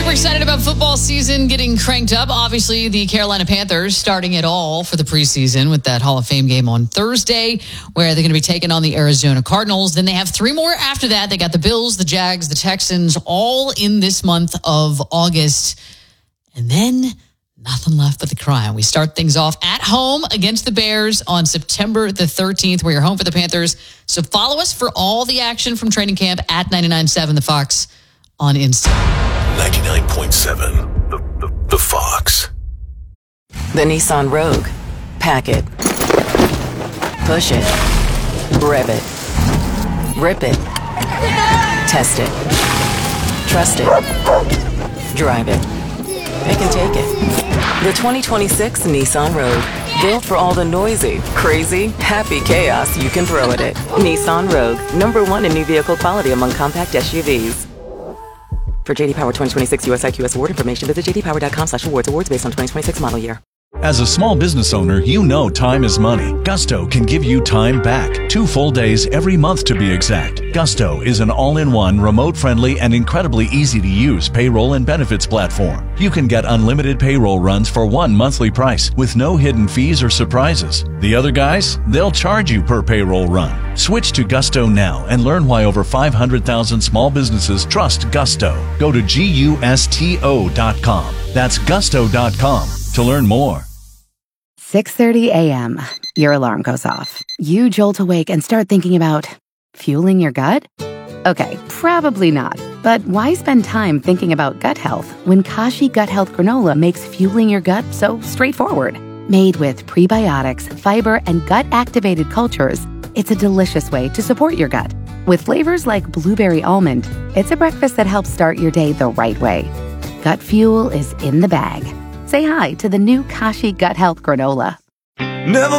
Super excited about football season getting cranked up. Obviously, the Carolina Panthers starting it all for the preseason with that Hall of Fame game on Thursday, where they're going to be taking on the Arizona Cardinals. Then they have three more after that. They got the Bills, the Jags, the Texans, all in this month of August. And then nothing left but the cry. We start things off at home against the Bears on September the 13th. We're home for the Panthers. So follow us for all the action from training camp at 99.7 The Fox on Insta. 99.7 The Fox. The Nissan Rogue. Pack it. Push it. Rev it. Rip it. Test it. Trust it. Drive it. Pick and take it. The 2026 Nissan Rogue. Built for all the noisy, crazy, happy chaos you can throw at it. Nissan Rogue. #1 in new vehicle quality among compact SUVs. For JD Power 2026 US IQS award information, visit jdpower.com/awards. Awards based on 2026 model year. As a small business owner, you know time is money. Gusto can give you time back. 2 full days every month to be exact. Gusto is an all-in-one, remote-friendly, and incredibly easy-to-use payroll and benefits platform. You can get unlimited payroll runs for one monthly price with no hidden fees or surprises. The other guys, they'll charge you per payroll run. Switch to Gusto now and learn why over 500,000 small businesses trust Gusto. Go to GUSTO.com. That's Gusto.com to learn more. 6:30 a.m. Your alarm goes off. You jolt awake and start thinking about fueling your gut? Okay, probably not. But why spend time thinking about gut health when Kashi Gut Health Granola makes fueling your gut so straightforward? Made with prebiotics, fiber, and gut-activated cultures, it's a delicious way to support your gut. With flavors like blueberry almond, it's a breakfast that helps start your day the right way. Gut fuel is in the bag. Say hi to the new Kashi Gut Health Granola. Never